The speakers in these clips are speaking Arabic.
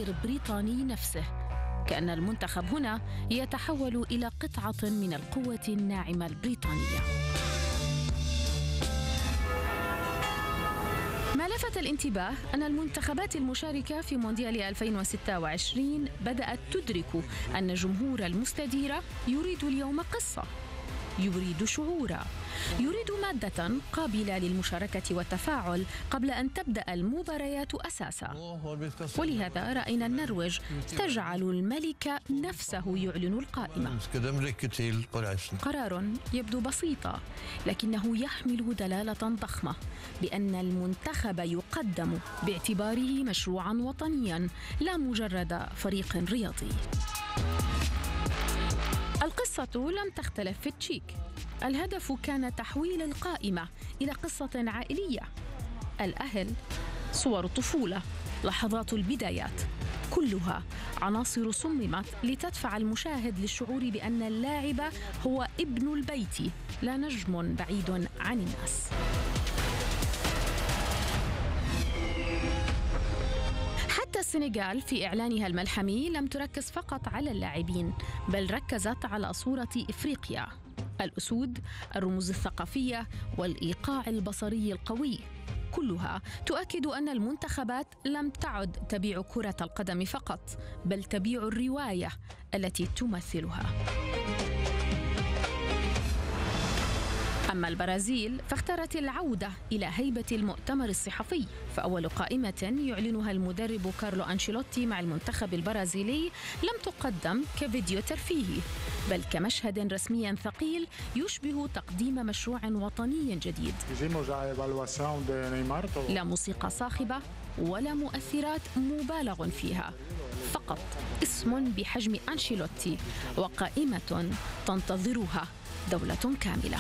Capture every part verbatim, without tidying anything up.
الجماهير البريطاني نفسه، كأن المنتخب هنا يتحول إلى قطعة من القوة الناعمة البريطانية. ما لفت الانتباه أن المنتخبات المشاركة في مونديال ألفين وستة وعشرين بدأت تدرك أن جمهور المستديرة يريد اليوم قصة، يريد شعورا، يريد مادة قابلة للمشاركة والتفاعل قبل أن تبدأ المباريات أساسا. ولهذا رأينا النرويج تجعل الملك نفسه يعلن القائمة. قرار يبدو بسيطا لكنه يحمل دلالة ضخمة بأن المنتخب يقدم باعتباره مشروعا وطنيا لا مجرد فريق رياضي. القصة لم تختلف في التشيك. الهدف كان تحويل القائمة إلى قصة عائلية. الأهل، صور الطفولة، لحظات البدايات، كلها عناصر صممت لتدفع المشاهد للشعور بأن اللاعب هو ابن البيت لا نجم بعيد عن الناس. السنغال في إعلانها الملحمي لم تركز فقط على اللاعبين، بل ركزت على صورة إفريقيا، الأسود، الرموز الثقافية والإيقاع البصري القوي، كلها تؤكد أن المنتخبات لم تعد تبيع كرة القدم فقط، بل تبيع الرواية التي تمثلها. أما البرازيل فاختارت العودة إلى هيبة المؤتمر الصحفي، فأول قائمة يعلنها المدرب كارلو أنشيلوتي مع المنتخب البرازيلي لم تقدم كفيديو ترفيهي، بل كمشهد رسمي ثقيل يشبه تقديم مشروع وطني جديد. لا موسيقى صاخبة ولا مؤثرات مبالغ فيها، فقط اسم بحجم أنشيلوتي وقائمة تنتظرها دولة كاملة.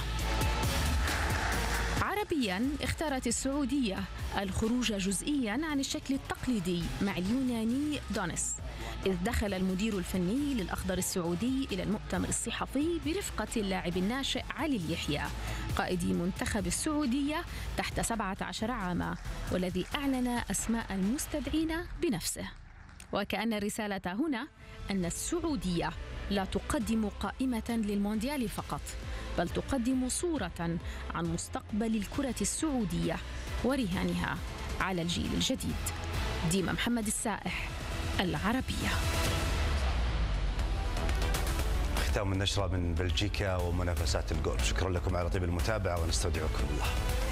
عربياً اختارت السعودية الخروج جزئياً عن الشكل التقليدي مع اليوناني دونيس، إذ دخل المدير الفني للأخضر السعودي إلى المؤتمر الصحفي برفقة اللاعب الناشئ علي اليحيى قائد منتخب السعودية تحت سبعة عشر عاماً، والذي أعلن أسماء المستدعين بنفسه. وكأن الرسالة هنا أن السعودية لا تقدم قائمة للمونديال فقط، بل تقدم صورة عن مستقبل الكرة السعودية ورهانها على الجيل الجديد. ديما محمد السائح، العربية. ختام النشرة من بلجيكا ومنافسات الجولف. شكرا لكم على طيب المتابعة ونستودعكم الله.